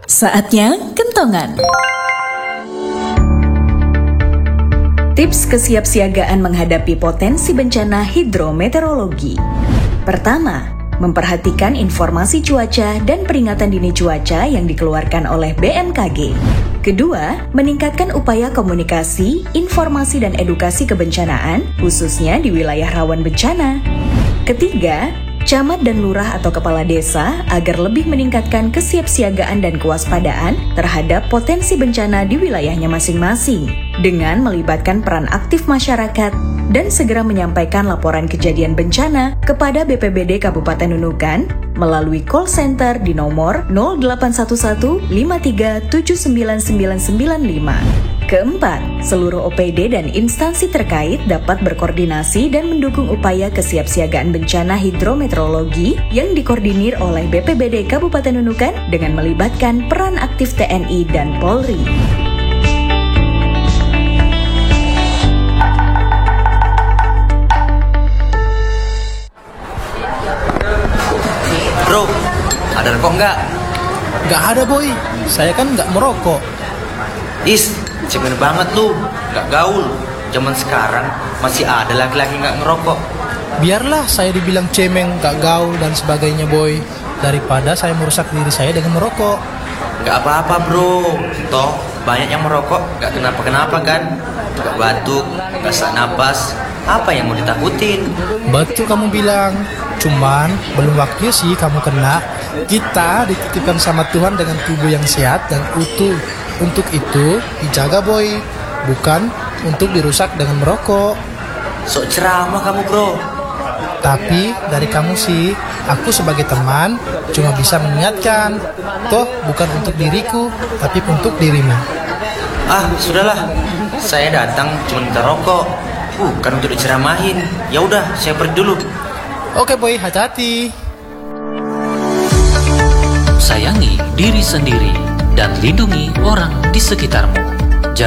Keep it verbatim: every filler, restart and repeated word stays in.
Saatnya kentongan. Tips kesiapsiagaan menghadapi potensi bencana hidrometeorologi. Pertama, memperhatikan informasi cuaca dan peringatan dini cuaca yang dikeluarkan oleh B M K G. Kedua, meningkatkan upaya komunikasi, informasi dan edukasi kebencanaan, khususnya di wilayah rawan bencana. Ketiga, camat dan lurah atau kepala desa agar lebih meningkatkan kesiapsiagaan dan kewaspadaan terhadap potensi bencana di wilayahnya masing-masing dengan melibatkan peran aktif masyarakat dan segera menyampaikan laporan kejadian bencana kepada B P B D Kabupaten Nunukan melalui call center di nomor nol delapan satu satu lima tiga tujuh sembilan sembilan sembilan lima. Keempat, seluruh O P D dan instansi terkait dapat berkoordinasi dan mendukung upaya kesiapsiagaan bencana hidrometeorologi yang dikoordinir oleh B P B D Kabupaten Nunukan dengan melibatkan peran aktif T N I dan Polri. Bro, ada rokok nggak? Nggak ada boy, saya kan nggak merokok. Is, cemen banget lu, nggak gaul. Zaman sekarang masih ada laki-laki nggak ngerokok. Biarlah saya dibilang cemeng, nggak gaul dan sebagainya boy, daripada saya merusak diri saya dengan merokok. Nggak apa-apa bro, toh banyak yang merokok nggak kenapa-kenapa kan? Nggak batuk, nggak sesak napas, apa yang mau ditakutin? Betul kamu bilang, cuman belum waktunya sih kamu kena. Kita dititipkan sama Tuhan dengan tubuh yang sehat dan utuh. Untuk itu dijaga boy, bukan untuk dirusak dengan merokok. Sok ceramah kamu bro. Tapi dari kamu sih, aku sebagai teman cuma bisa mengingatkan. Toh bukan untuk diriku, tapi untuk dirimu. Ah sudahlah, saya datang cuma minta rokok, bukan untuk diceramahin. Ya udah, saya pergi dulu. Oke boy, hati-hati. Sayangi diri sendiri dan lindungi orang di sekitarmu.